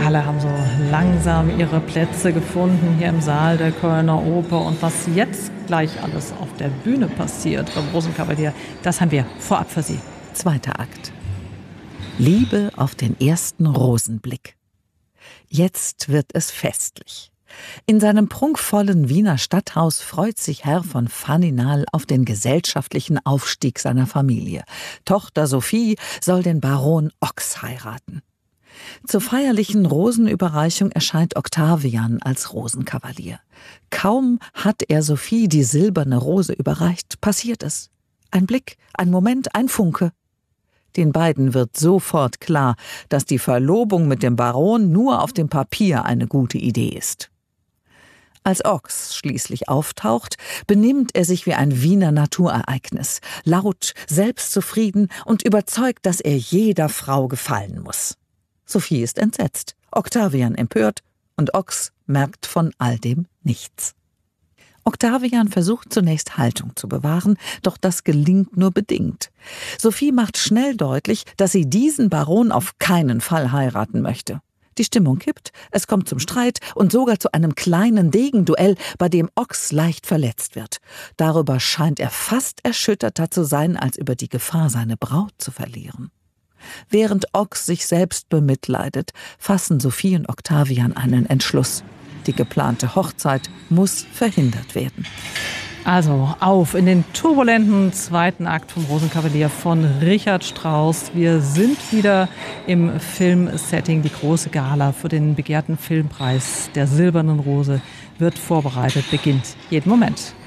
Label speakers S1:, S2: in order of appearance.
S1: Alle haben so langsam ihre Plätze gefunden hier im Saal der Kölner Oper. Und was jetzt gleich alles auf der Bühne passiert beim Rosenkavalier, das haben wir vorab für Sie.
S2: Zweiter Akt. Liebe auf den ersten Rosenblick. Jetzt wird es festlich. In seinem prunkvollen Wiener Stadthaus freut sich Herr von Faninal auf den gesellschaftlichen Aufstieg seiner Familie. Tochter Sophie soll den Baron Ochs heiraten. Zur feierlichen Rosenüberreichung erscheint Octavian als Rosenkavalier. Kaum hat er Sophie die silberne Rose überreicht, passiert es. Ein Blick, ein Moment, ein Funke. Den beiden wird sofort klar, dass die Verlobung mit dem Baron nur auf dem Papier eine gute Idee ist. Als Ochs schließlich auftaucht, benimmt er sich wie ein Wiener Naturereignis, laut, selbstzufrieden und überzeugt, dass er jeder Frau gefallen muss. Sophie ist entsetzt, Octavian empört und Ochs merkt von all dem nichts. Octavian versucht zunächst Haltung zu bewahren, doch das gelingt nur bedingt. Sophie macht schnell deutlich, dass sie diesen Baron auf keinen Fall heiraten möchte. Die Stimmung kippt, es kommt zum Streit und sogar zu einem kleinen Degenduell, bei dem Ochs leicht verletzt wird. Darüber scheint er fast erschütterter zu sein, als über die Gefahr, seine Braut zu verlieren. Während Ochs sich selbst bemitleidet, fassen Sophie und Octavian einen Entschluss. Die geplante Hochzeit muss verhindert werden.
S1: Also auf in den turbulenten zweiten Akt vom Rosenkavalier von Richard Strauss. Wir sind wieder im Filmsetting. Die große Gala für den begehrten Filmpreis der Silbernen Rose wird vorbereitet, beginnt jeden Moment.